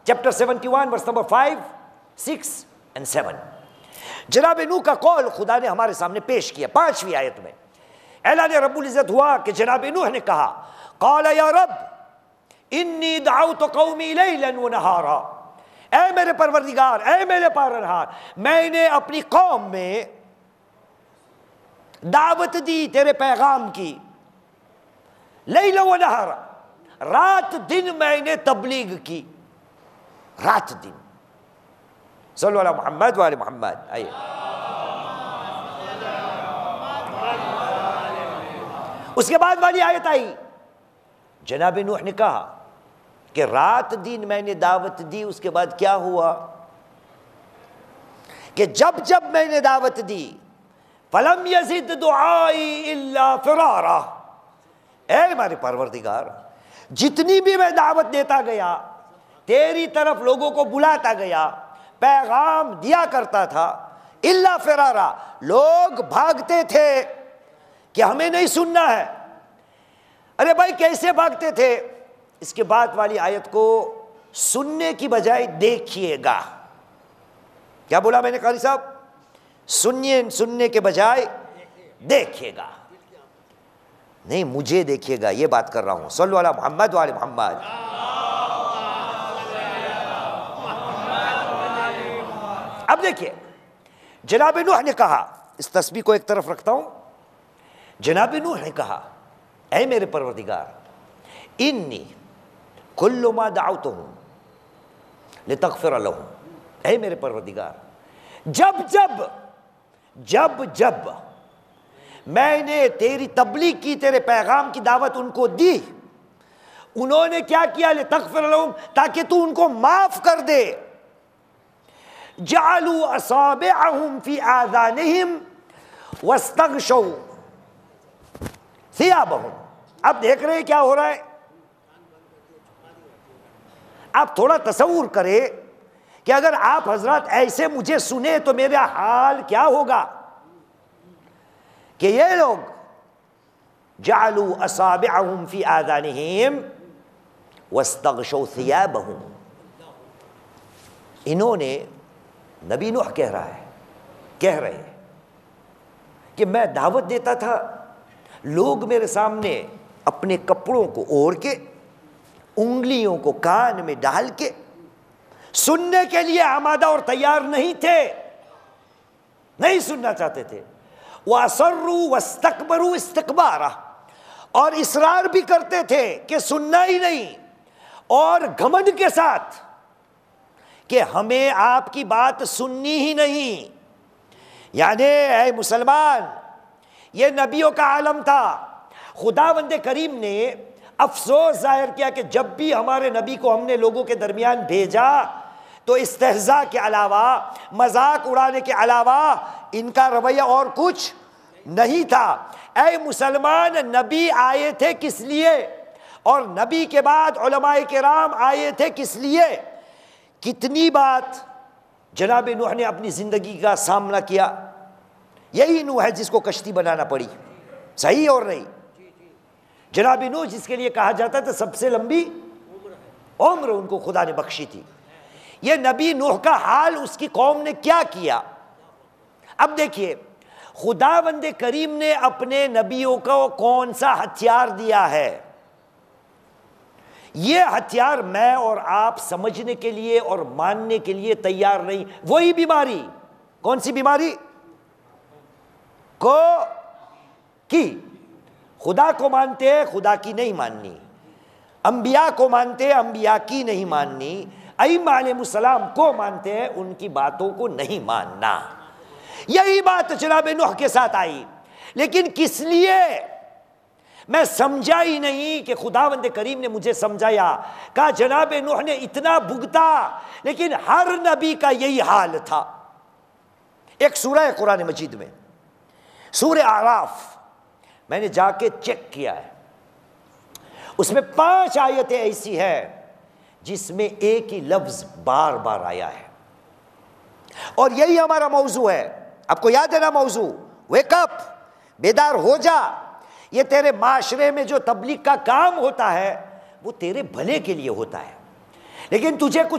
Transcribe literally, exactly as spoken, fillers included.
Chapter seventy one verse number five six and seven. جناب نوح کا قول خدا نے ہمارے سامنے پیش کیا پانچویں آیت میں. اعلان رب العزت ہوا کہ جناب نوح نے کہا قال یا رب انی دعوت قومی لیلا ونہارا، اے میرے پروردگار، اے میرے پالنہار، میں نے اپنی قوم میں دعوت دی تیرے پیغام کی، لیلا ونہارا، رات دن میں نے تبلیغ کی، رات دن. صلو علی محمد و علی محمد. آئیے اس کے بعد والی آیت آئی، جناب نوح نے کہا کہ رات دن میں نے دعوت دی. اس کے بعد کیا ہوا کہ جب جب میں نے دعوت دی فَلَمْ يَزِدْ دُعَائِي إِلَّا فِرَارًا، اے ہمارے پروردگار جتنی بھی میں دعوت دیتا گیا، تیری طرف لوگوں کو بلاتا گیا، پیغام دیا کرتا تھا، الا فرارا، لوگ بھاگتے تھے کہ ہمیں نہیں سننا ہے. ارے بھائی کیسے بھاگتے تھے؟ اس کے بعد والی آیت کو سننے کی بجائے دیکھیے گا. کیا بولا میں نے قاری صاحب؟ سنیے، سننے کے بجائے دیکھیے گا. نہیں مجھے دیکھیے گا، یہ بات کر رہا ہوں. صلو علی محمد و علی محمد. اب دیکھیے جناب نوح نے کہا، اس تسبیح کو ایک طرف رکھتا ہوں. جناب نوح نے کہا اے میرے پروردگار انی کل ما دعوتہم لتغفر لہم، اے میرے پروردگار جب جب جب جب میں نے تیری تبلیغ کی، تیرے پیغام کی دعوت ان کو دی، انہوں نے کیا کیا؟ لتغفر لہم، تاکہ تو ان کو معاف کر دے. جعلوا اصابعهم فی آذانہم واستغشوا ثیابہم. اب دیکھ رہے ہیں کیا ہو رہا ہے؟ آپ تھوڑا تصور کریں کہ اگر آپ حضرات ایسے مجھے سنیں تو میرا حال کیا ہوگا کہ یہ لوگ جعلوا اصابعهم فی آذانہم واستغشوا ثیابہم، انہوں نے، نبی نوح کہہ رہا ہے، کہہ رہے ہیں کہ میں دعوت دیتا تھا، لوگ میرے سامنے اپنے کپڑوں کو اوڑھ کے، انگلیوں کو کان میں ڈال کے سننے کے لیے آمادہ اور تیار نہیں تھے، نہیں سننا چاہتے تھے. وَأَصَرُّوا وَاسْتَكْبَرُوا اسْتِكْبَارًا، اور اصرار بھی کرتے تھے کہ سننا ہی نہیں، اور گھمنڈ کے ساتھ کہ ہمیں آپ کی بات سننی ہی نہیں. یعنی اے مسلمان، یہ نبیوں کا عالم تھا. خداوند کریم نے افسوس ظاہر کیا کہ جب بھی ہمارے نبی کو ہم نے لوگوں کے درمیان بھیجا تو استہزاء کے علاوہ، مذاق اڑانے کے علاوہ ان کا رویہ اور کچھ نہیں تھا. اے مسلمان، نبی آئے تھے کس لیے؟ اور نبی کے بعد علماء کرام آئے تھے کس لیے؟ کتنی بات جناب نوح نے اپنی زندگی کا سامنا کیا. یہی نوح ہے جس کو کشتی بنانا پڑی، صحیح اور نہیں؟ جناب نوح جس کے لیے کہا جاتا تھا سب سے لمبی عمر ان کو خدا نے بخشی تھی. یہ نبی نوح کا حال اس کی قوم نے کیا کیا؟ اب دیکھیے خداوند کریم نے اپنے نبیوں کو کون سا ہتھیار دیا ہے. یہ ہتھیار میں اور آپ سمجھنے کے لیے اور ماننے کے لیے تیار نہیں. وہی بیماری، کون سی بیماری؟ کو کی خدا کو مانتے ہیں، خدا کی نہیں ماننی. انبیاء کو مانتے ہیں، انبیاء کی نہیں ماننی. ائمہ علیہ السلام کو مانتے ہیں، ان کی باتوں کو نہیں ماننا. یہی بات جناب نوح کے ساتھ آئی. لیکن کس لیے؟ میں سمجھا ہی نہیں کہ خداوند کریم نے مجھے سمجھایا. کہا جناب نوح نے اتنا بھگتا، لیکن ہر نبی کا یہی حال تھا. ایک سورہ ہے قرآن مجید میں، سورہ اعراف، میں نے جا کے چیک کیا ہے، اس میں پانچ آیتیں ایسی ہیں جس میں ایک ہی لفظ بار بار آیا ہے. اور یہی ہمارا موضوع ہے. آپ کو یاد ہے نا موضوع؟ ویک اپ، بیدار ہو جا. یہ تیرے معاشرے میں جو تبلیغ کا کام ہوتا ہے وہ تیرے بھلے کے لیے ہوتا ہے، لیکن تجھے کچھ